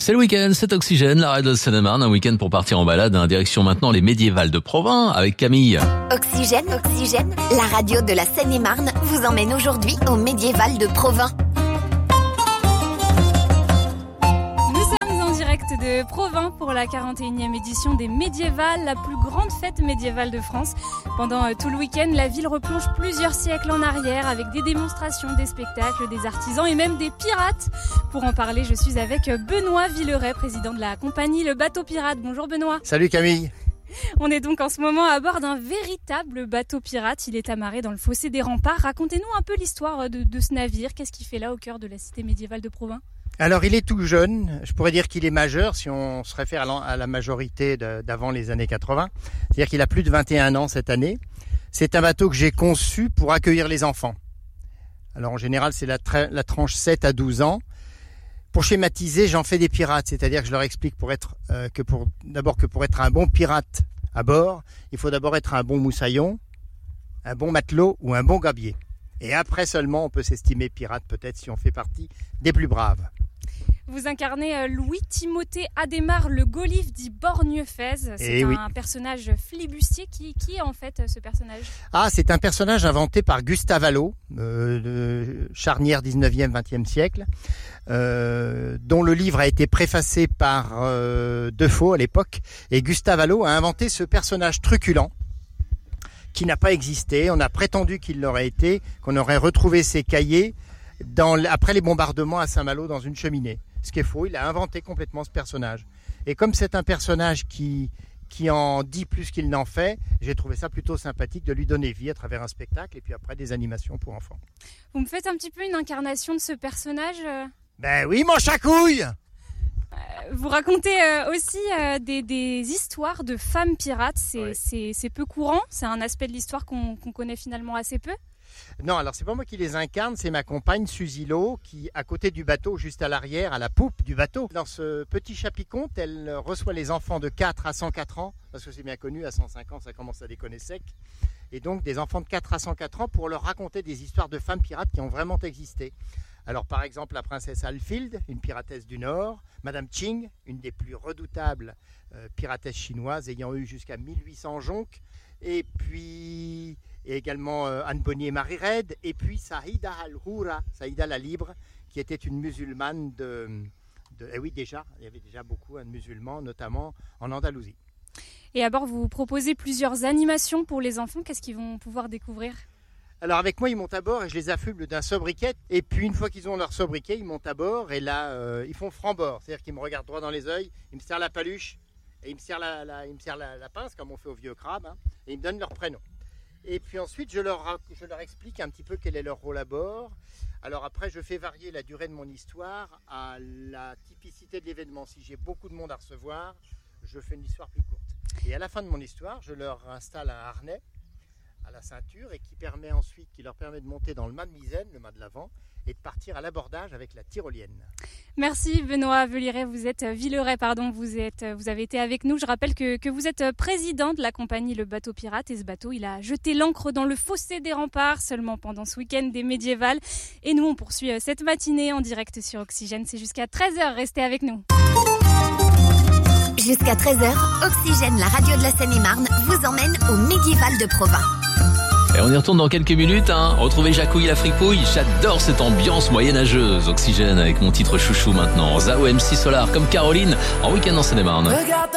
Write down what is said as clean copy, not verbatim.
C'est le week-end, c'est Oxygène, la radio de Seine-et-Marne, un week-end pour partir en balade, direction maintenant les médiévales de Provins avec Camille. Oxygène, la radio de la Seine-et-Marne vous emmène aujourd'hui aux médiévales de Provins. De Provins pour la 41e édition des Médiévales, la plus grande fête médiévale de France. Pendant tout le week-end, la ville replonge plusieurs siècles en arrière avec des démonstrations, des spectacles, des artisans et même des pirates. Pour en parler, je suis avec Benoît Villeray, président de la compagnie Le Bateau Pirate. Bonjour Benoît. Salut Camille. On est donc en ce moment à bord d'un véritable bateau pirate. Il est amarré dans le fossé des remparts. Racontez-nous un peu l'histoire de ce navire. Qu'est-ce qu'il fait là au cœur de la cité médiévale de Provins ? Alors il est tout jeune, je pourrais dire qu'il est majeur si on se réfère à la majorité d'avant les années 80. C'est-à-dire qu'il a plus de 21 ans cette année. C'est un bateau que j'ai conçu pour accueillir les enfants. Alors en général c'est la tranche 7 à 12 ans. Pour schématiser, j'en fais des pirates, c'est-à-dire que je leur explique que pour être un bon pirate à bord, il faut d'abord être un bon moussaillon, un bon matelot ou un bon gabier. Et après seulement on peut s'estimer pirate peut-être si on fait partie des plus braves. Vous incarnez Louis-Timothée Adhémar, le Golif dit Borgnefez. C'est un personnage flibustier. Qui est en fait ce personnage ? C'est un personnage inventé par Gustave Allot, de charnière 19e, 20e siècle, dont le livre a été préfacé par Defoe à l'époque. Et Gustave Allot a inventé ce personnage truculent qui n'a pas existé. On a prétendu qu'il l'aurait été, qu'on aurait retrouvé ses cahiers après les bombardements à Saint-Malo dans une cheminée. Ce qui est faux, il a inventé complètement ce personnage. Et comme c'est un personnage qui en dit plus qu'il n'en fait, j'ai trouvé ça plutôt sympathique de lui donner vie à travers un spectacle et puis après des animations pour enfants. Vous me faites un petit peu une incarnation de ce personnage Ben oui, mon chacouille. Vous racontez aussi des histoires de femmes pirates, c'est peu courant, c'est un aspect de l'histoire qu'on connaît finalement assez peu. Non, alors c'est pas moi qui les incarne, c'est ma compagne Suzy Lo qui, à côté du bateau, juste à l'arrière, à la poupe du bateau. Dans ce petit chapiconte, elle reçoit les enfants de 4 à 104 ans, parce que c'est bien connu, à 105 ans ça commence à déconner sec. Et donc des enfants de 4 à 104 ans pour leur raconter des histoires de femmes pirates qui ont vraiment existé. Alors par exemple la princesse Alfild, une piratesse du Nord, Madame Ching, une des plus redoutables piratesses chinoises ayant eu jusqu'à 1800 jonques, et puis également Anne Bonny et Marie Reid, et puis Saïda Al-Houra, Saïda la Libre, qui était une musulmane il y avait déjà beaucoup de musulmans, notamment en Andalousie. Et à bord, vous proposez plusieurs animations pour les enfants, qu'est-ce qu'ils vont pouvoir découvrir ? Alors avec moi, ils montent à bord et je les affuble d'un sobriquet. Et puis une fois qu'ils ont leur sobriquet, ils montent à bord et là, ils font franc-bord. C'est-à-dire qu'ils me regardent droit dans les yeux, ils me serrent la paluche et ils me serrent la pince, comme on fait au vieux crabe, et ils me donnent leur prénom. Et puis ensuite, je leur explique un petit peu quel est leur rôle à bord. Alors après, je fais varier la durée de mon histoire à la typicité de l'événement. Si j'ai beaucoup de monde à recevoir, je fais une histoire plus courte. Et à la fin de mon histoire, je leur installe un harnais à la ceinture et qui leur permet de monter dans le mât de misaine, le mât de l'avant, et de partir à l'abordage avec la tyrolienne. Merci Benoît Villeray, vous avez été avec nous. Je rappelle que vous êtes président de la compagnie Le Bateau Pirate et ce bateau, il a jeté l'ancre dans le fossé des remparts seulement pendant ce week-end des médiévales. Et nous, on poursuit cette matinée en direct sur Oxygène. C'est jusqu'à 13h, restez avec nous. Jusqu'à 13h, Oxygène, la radio de la Seine-et-Marne, vous emmène aux médiévales de Provins. Et on y retourne dans quelques minutes. Retrouvez Jacouille la fripouille. J'adore cette ambiance moyenâgeuse. Oxygène avec mon titre chouchou maintenant. Zao MC Solar comme Caroline en week-end en Seine-et-Marne.